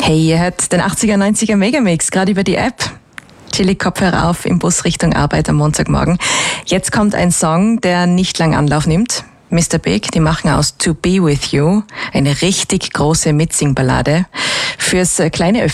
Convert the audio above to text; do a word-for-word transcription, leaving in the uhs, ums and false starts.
Hey, ihr hört den achtziger, neunziger Megamix, gerade über die App. Chillig Kopfhörer auf im Bus Richtung Arbeit am Montagmorgen. Jetzt kommt ein Song, der nicht lang Anlauf nimmt. Mister Big, die machen aus To Be With You eine richtig große Mitsingballade. Fürs kleine